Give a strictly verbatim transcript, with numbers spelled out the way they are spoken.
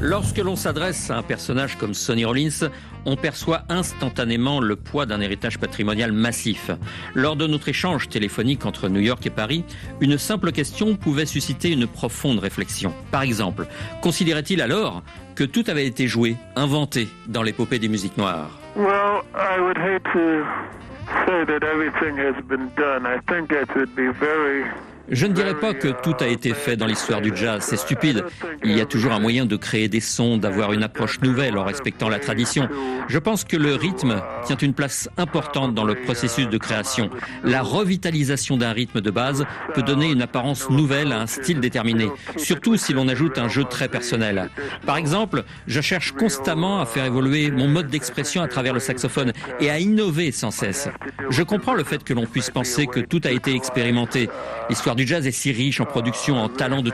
Lorsque l'on s'adresse à un personnage comme Sonny Rollins, on perçoit instantanément le poids d'un héritage patrimonial massif. Lors de notre échange téléphonique entre New York et Paris, une simple question pouvait susciter une profonde réflexion. Par exemple, considérait-il alors que tout avait été joué, inventé dans l'épopée des musiques noires? Well, I would hate to say that everything has been done. I think it would be very... Je ne dirais pas que tout a été fait dans l'histoire du jazz, c'est stupide. Il y a toujours un moyen de créer des sons, d'avoir une approche nouvelle en respectant la tradition. Je pense que le rythme tient une place importante dans le processus de création. La revitalisation d'un rythme de base peut donner une apparence nouvelle à un style déterminé, surtout si l'on ajoute un jeu très personnel. Par exemple, je cherche constamment à faire évoluer mon mode d'expression à travers le saxophone et à innover sans cesse. Je comprends le fait que l'on puisse penser que tout a été expérimenté. L'histoire du jazz est si riche en production, en talent de